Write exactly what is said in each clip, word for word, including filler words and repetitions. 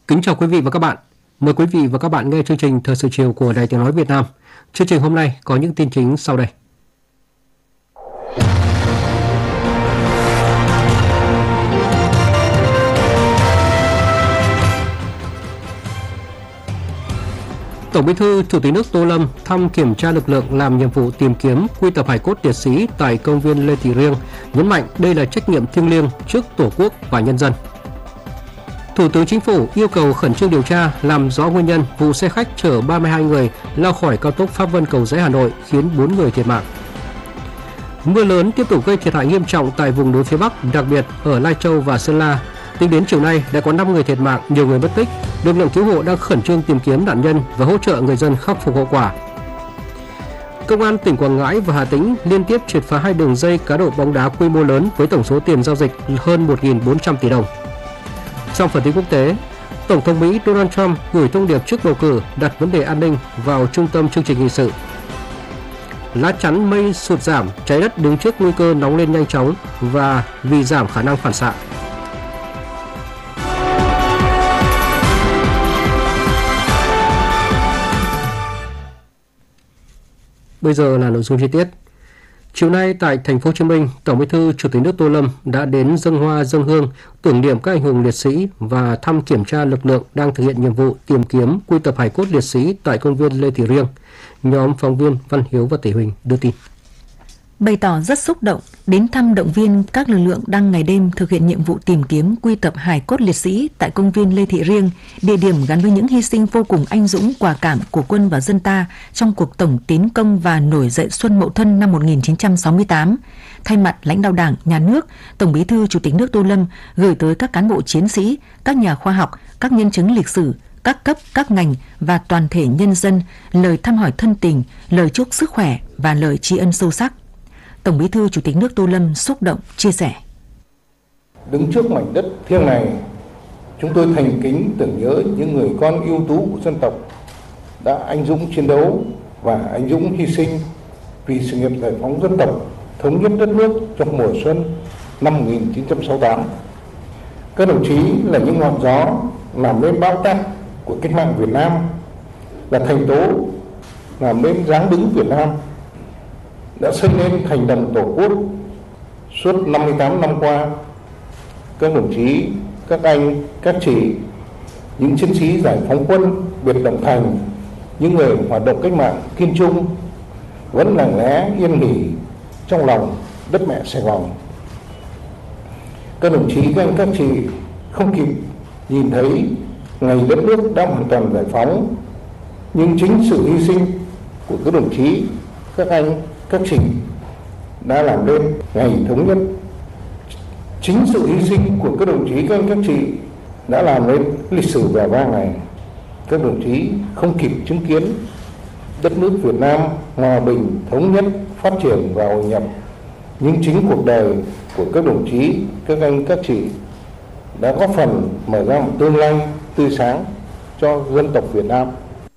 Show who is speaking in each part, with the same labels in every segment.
Speaker 1: Kính chào quý vị và các bạn. Mời quý vị và các bạn nghe chương trình Thời sự chiều của Đài Tiếng nói Việt Nam. Chương trình hôm nay có những tin chính sau đây. Tổng Bí thư Chủ tịch nước Tô Lâm thăm kiểm tra lực lượng làm nhiệm vụ tìm kiếm quy tập hài cốt liệt sĩ tại công viên Lê Thị Riêng, nhấn mạnh đây là trách nhiệm thiêng liêng trước Tổ quốc và nhân dân. Thủ tướng Chính phủ yêu cầu khẩn trương điều tra, làm rõ nguyên nhân vụ xe khách chở ba mươi hai người lao khỏi cao tốc Pháp Vân Cầu Giấy Hà Nội khiến bốn người thiệt mạng. Mưa lớn tiếp tục gây thiệt hại nghiêm trọng tại vùng núi phía Bắc, đặc biệt ở Lai Châu và Sơn La. Tính đến chiều nay đã có năm người thiệt mạng, nhiều người mất tích. Lực lượng cứu hộ đang khẩn trương tìm kiếm nạn nhân và hỗ trợ người dân khắc phục hậu quả. Công an tỉnh Quảng Ngãi và Hà Tĩnh liên tiếp triệt phá hai đường dây cá độ bóng đá quy mô lớn với tổng số tiền giao dịch hơn một nghìn bốn trăm tỷ đồng. Trong phần tin quốc tế, Tổng thống Mỹ Donald Trump gửi thông điệp trước bầu cử đặt vấn đề an ninh vào trung tâm chương trình nghị sự. Lá chắn mây sụt giảm, trái đất đứng trước nguy cơ nóng lên nhanh chóng và vì giảm khả năng phản xạ. Bây giờ là nội dung chi tiết. Chiều nay tại thành phố Hồ Chí Minh, Tổng Bí thư Chủ tịch nước Tô Lâm đã đến dâng hoa dâng hương tưởng niệm các anh hùng liệt sĩ và thăm kiểm tra lực lượng đang thực hiện nhiệm vụ tìm kiếm quy tập hài cốt liệt sĩ tại công viên Lê Thị Riêng. Nhóm phóng viên Văn Hiếu và Tỷ Huỳnh đưa tin.
Speaker 2: Bày tỏ rất xúc động đến thăm động viên các lực lượng đang ngày đêm thực hiện nhiệm vụ tìm kiếm quy tập hài cốt liệt sĩ tại công viên Lê Thị Riêng, địa điểm gắn với những hy sinh vô cùng anh dũng quả cảm của quân và dân ta trong cuộc tổng tiến công và nổi dậy Xuân Mậu Thân năm một nghìn chín trăm sáu mươi tám. Thay mặt lãnh đạo Đảng, Nhà nước, Tổng Bí thư Chủ tịch nước Tô Lâm gửi tới các cán bộ chiến sĩ, các nhà khoa học, các nhân chứng lịch sử, các cấp, các ngành và toàn thể nhân dân lời thăm hỏi thân tình, lời chúc sức khỏe và lời tri ân sâu sắc. Tổng Bí thư Chủ tịch nước Tô Lâm xúc động chia sẻ.
Speaker 3: Đứng trước mảnh đất thiêng này, chúng tôi thành kính tưởng nhớ những người con ưu tú của dân tộc đã anh dũng chiến đấu và anh dũng hy sinh vì sự nghiệp giải phóng dân tộc, thống nhất đất nước trong mùa xuân năm một nghìn chín trăm sáu mươi tám. Các đồng chí là những ngọn gió làm nên bão táp của cách mạng Việt Nam, là thành tố làm nên dáng đứng Việt Nam, đã xây nên thành đồng Tổ quốc suốt năm mươi tám năm qua. Các đồng chí, các anh, các chị, những chiến sĩ giải phóng quân biệt động thành, những người hoạt động cách mạng kiên trung vẫn lặng lẽ yên nghỉ trong lòng đất mẹ Sài Gòn. Các đồng chí, các anh, các chị không kịp nhìn thấy ngày đất nước đã hoàn toàn giải phóng, nhưng chính sự hy sinh của các đồng chí, các anh, các chị đã làm nên ngày thống nhất. Chính sự hy sinh của các đồng chí, các anh, các chị đã làm nên lịch sử vẻ vang này. Các đồng chí không kịp chứng kiến đất nước Việt Nam hòa bình, thống nhất, phát triển và hội nhập, nhưng chính cuộc đời của các đồng chí, các anh, các chị đã góp phần mở ra một tương lai tươi sáng cho dân tộc Việt Nam.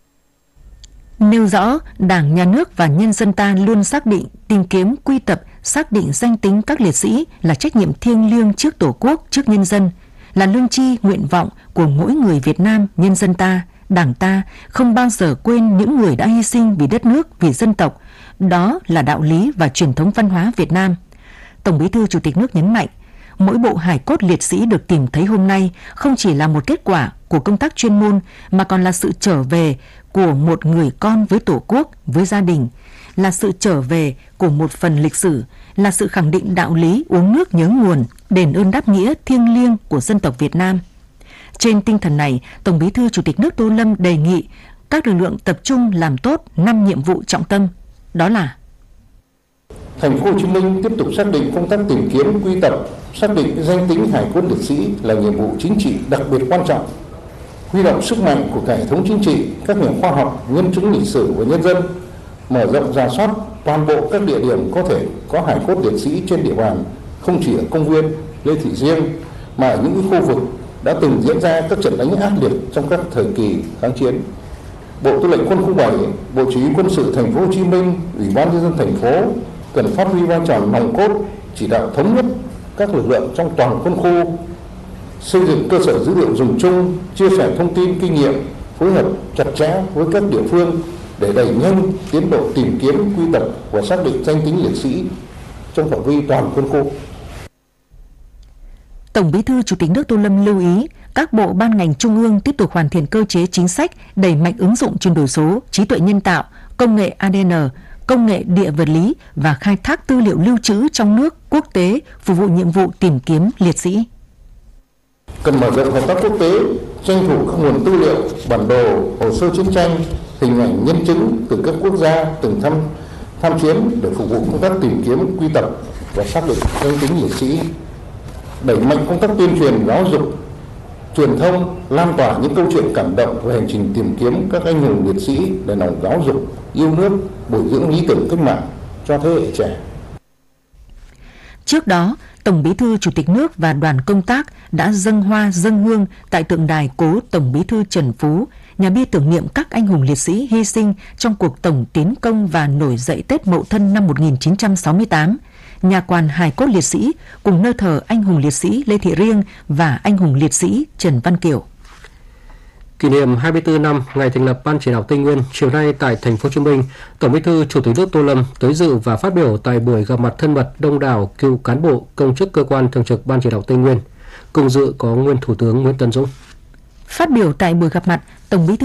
Speaker 2: Nêu rõ, Đảng, Nhà nước và nhân dân ta luôn xác định tìm kiếm, quy tập, xác định danh tính các liệt sĩ là trách nhiệm thiêng liêng trước Tổ quốc, trước nhân dân, là lương tri, nguyện vọng của mỗi người Việt Nam, nhân dân ta. Đảng ta không bao giờ quên những người đã hy sinh vì đất nước, vì dân tộc. Đó là đạo lý và truyền thống văn hóa Việt Nam. Tổng Bí thư Chủ tịch nước nhấn mạnh, mỗi bộ hài cốt liệt sĩ được tìm thấy hôm nay không chỉ là một kết quả của công tác chuyên môn mà còn là sự trở về của một người con với Tổ quốc, với gia đình, là sự trở về của một phần lịch sử, là sự khẳng định đạo lý uống nước nhớ nguồn, đền ơn đáp nghĩa thiêng liêng của dân tộc Việt Nam. Trên tinh thần này, Tổng Bí thư Chủ tịch nước Tô Lâm đề nghị các lực lượng tập trung làm tốt năm nhiệm vụ trọng tâm, đó là:
Speaker 3: Thành phố Hồ Chí Minh tiếp tục xác định công tác tìm kiếm, quy tập, xác định danh tính hài cốt liệt sĩ là nhiệm vụ chính trị đặc biệt quan trọng. Huy động sức mạnh của cả hệ thống chính trị, các nhà khoa học, nhân chứng lịch sử và nhân dân, mở rộng rà soát toàn bộ các địa điểm có thể có hài cốt liệt sĩ trên địa bàn, không chỉ ở công viên Lê Thị Riêng mà ở những khu vực đã từng diễn ra các trận đánh ác liệt trong các thời kỳ kháng chiến. Bộ Tư lệnh Quân khu bảy, Bộ Chỉ huy Quân sự Thành phố Hồ Chí Minh, Ủy ban nhân dân thành phố cần phát huy vai trò nòng cốt, chỉ đạo thống nhất các lực lượng trong toàn quân khu, xây dựng cơ sở dữ liệu dùng chung, chia sẻ thông tin kinh nghiệm, phối hợp chặt chẽ với các địa phương để đẩy nhanh tiến độ tìm kiếm, quy tập và xác định danh tính liệt sĩ trong phạm vi toàn quân khu.
Speaker 2: Tổng Bí thư Chủ tịch nước Tô Lâm lưu ý các bộ ban ngành trung ương tiếp tục hoàn thiện cơ chế chính sách, đẩy mạnh ứng dụng chuyển đổi số, trí tuệ nhân tạo, công nghệ a đê en, công nghệ địa vật lý và khai thác tư liệu lưu trữ trong nước, quốc tế phục vụ nhiệm vụ tìm kiếm liệt sĩ.
Speaker 3: Cần mở rộng hợp tác quốc tế, tranh thủ các nguồn tư liệu, bản đồ, hồ sơ chiến tranh, hình ảnh nhân chứng từ các quốc gia từng thăm tham chiến để phục vụ công tác tìm kiếm, quy tập và xác định danh tính liệt sĩ. Đẩy mạnh công tác tuyên truyền, giáo dục, truyền thông, lan tỏa những câu chuyện cảm động về hành trình tìm kiếm các anh hùng liệt sĩ để lòng giáo dục, yêu nước, bồi dưỡng lý tưởng cách mạng cho thế hệ trẻ.
Speaker 2: Trước đó, Tổng Bí thư Chủ tịch nước và đoàn công tác đã dâng hoa dâng hương tại tượng đài cố Tổng Bí thư Trần Phú, nhà bia tưởng niệm các anh hùng liệt sĩ hy sinh trong cuộc tổng tiến công và nổi dậy Tết Mậu Thân năm một nghìn chín trăm sáu mươi tám, nhà quan hài cốt liệt sĩ cùng nơi thờ anh hùng liệt sĩ Lê Thị Riêng và anh hùng liệt sĩ Trần Văn Kiểu.
Speaker 1: Kỷ niệm hai mươi tư năm ngày thành lập Ban Chỉ đạo Tây Nguyên, chiều nay tại Thành phố Hồ Chí Minh, Tổng Bí thư Chủ tịch nước Tô Lâm tới dự và phát biểu tại buổi gặp mặt thân mật đông đảo cựu cán bộ, công chức cơ quan thường trực Ban Chỉ đạo Tây Nguyên. Cùng dự có nguyên Thủ tướng Nguyễn Tấn Dũng.
Speaker 2: Phát biểu tại buổi gặp mặt, Tổng Bí thư